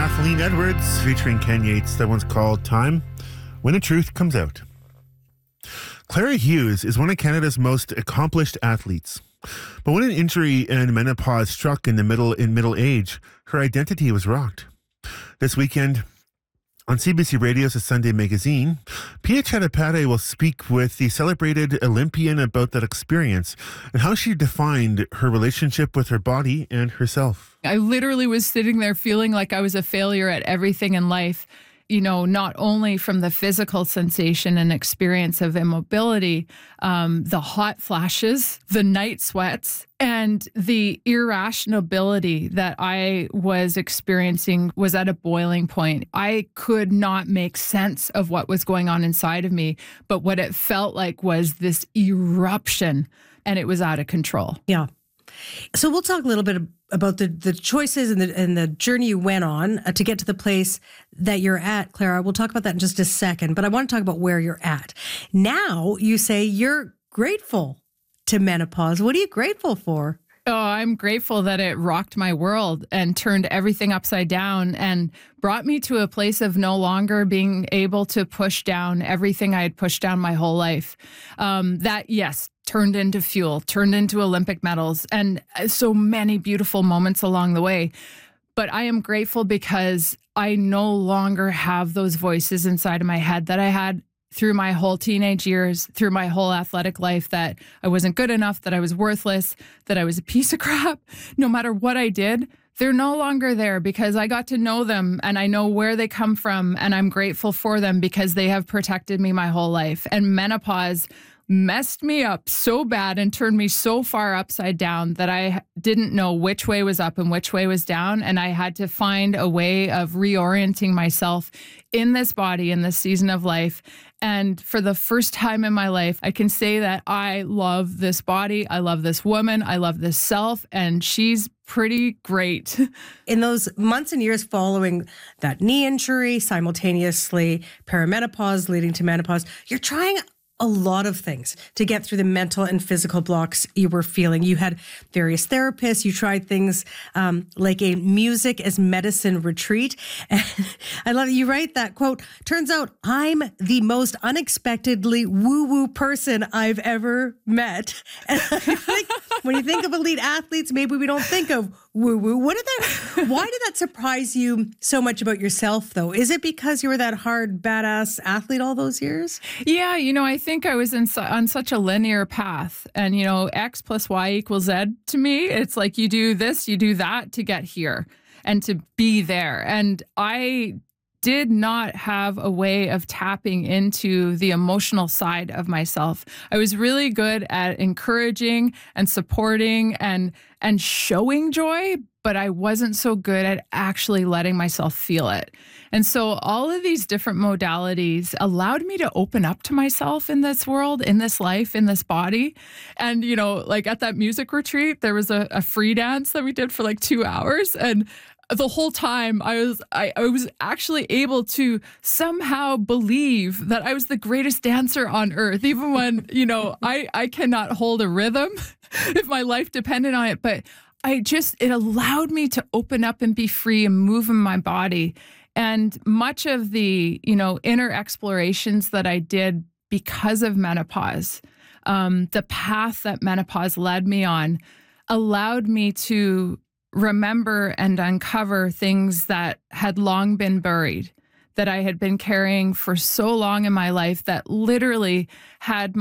Kathleen Edwards featuring Ken Yates. That one's called Time When the Truth Comes Out. Clara Hughes is one of Canada's most accomplished athletes. But when an injury and menopause struck in middle age, her identity was rocked. This weekend, on CBC Radio's A Sunday Magazine, Pia Chattopadhyay will speak with the celebrated Olympian about that experience and how she defined her relationship with her body and herself. I literally was sitting there feeling like I was a failure at everything in life, not only from the physical sensation and experience of immobility, the hot flashes, the night sweats, and the irrationality that I was experiencing was at a boiling point. I could not make sense of what was going on inside of me, but what it felt like was this eruption, and it was out of control. Yeah. So we'll talk a little bit about the choices and the journey you went on to get to the place that you're at, Clara. We'll talk about that in just a second, but I want to talk about where you're at. Now you say you're grateful to menopause. What are you grateful for? Oh, I'm grateful that it rocked my world and turned everything upside down and brought me to a place of no longer being able to push down everything I had pushed down my whole life. That, yes, turned into fuel, turned into Olympic medals, and so many beautiful moments along the way. But I am grateful because I no longer have those voices inside of my head that I had through my whole teenage years, through my whole athletic life, that I wasn't good enough, that I was worthless, that I was a piece of crap. No matter what I did, they're no longer there because I got to know them and I know where they come from, and I'm grateful for them because they have protected me my whole life. And menopause messed me up so bad and turned me so far upside down that I didn't know which way was up and which way was down. And I had to find a way of reorienting myself in this body, in this season of life. And for the first time in my life, I can say that I love this body. I love this woman. I love this self. And she's pretty great. In those months and years following that knee injury, simultaneously perimenopause leading to menopause, you're trying a lot of things to get through the mental and physical blocks you were feeling. You had various therapists. You tried things like a music as medicine retreat. And I love it. You write that quote, turns out I'm the most unexpectedly woo-woo person I've ever met. And I think when you think of elite athletes, maybe we don't think of woo-woo. Why did that surprise you so much about yourself, though? Is it because you were that hard, badass athlete all those years? Yeah, I think I was on such a linear path. And, X plus Y equals Z to me. It's like you do this, you do that to get here and to be there. And I did not have a way of tapping into the emotional side of myself. I was really good at encouraging and supporting and showing joy, but I wasn't so good at actually letting myself feel it. And so all of these different modalities allowed me to open up to myself in this world, in this life, in this body. And, like at that music retreat, there was a free dance that we did for like 2 hours. And the whole time I was actually able to somehow believe that I was the greatest dancer on earth, even when, I cannot hold a rhythm if my life depended on it. But it allowed me to open up and be free and move in my body. And much of the, inner explorations that I did because of menopause, the path that menopause led me on, allowed me to remember and uncover things that had long been buried, that I had been carrying for so long in my life that literally had